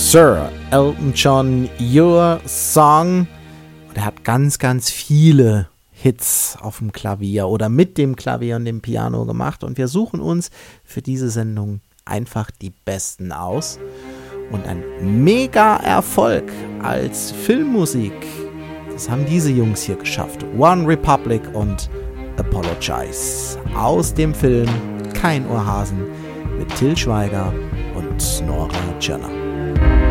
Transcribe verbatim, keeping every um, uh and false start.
Sir Elton John, Your Song. Und er hat ganz, ganz viele Hits auf dem Klavier oder mit dem Klavier und dem Piano gemacht. Und wir suchen uns für diese Sendung einfach die besten aus. Und ein Mega-Erfolg als Filmmusik, das haben diese Jungs hier geschafft. One Republic und Apologize aus dem Film Kein Ohrhasen mit Till Schweiger und Nora Tschirner.